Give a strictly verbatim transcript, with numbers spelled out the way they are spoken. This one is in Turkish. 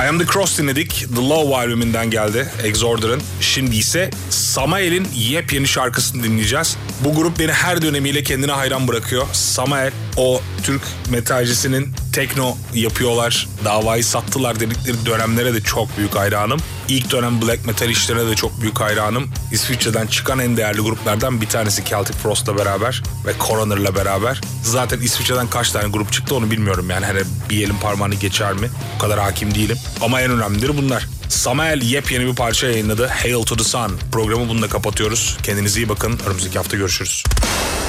I Am The Cross dinledik. The Love albümünden geldi Exorder'ın. Şimdi ise Samael'in yepyeni şarkısını dinleyeceğiz. Bu grup beni her dönemiyle kendine hayran bırakıyor. Samael, o Türk metalcisinin tekno yapıyorlar, davayı sattılar dedikleri dönemlere de çok büyük hayranım. İlk dönem black metal işlerine de çok büyük hayranım. İsviçre'den çıkan en değerli gruplardan bir tanesi Celtic Frost'la beraber ve Coroner'la beraber. Zaten İsviçre'den kaç tane grup çıktı onu bilmiyorum yani, hani bir elin parmağını geçer mi? O kadar hakim değilim. Ama en önemlileri bunlar. Samael yepyeni bir parça yayınladı. Hail to the Sun. Programı bununla kapatıyoruz. Kendinize iyi bakın. Önümüzdeki hafta görüşürüz.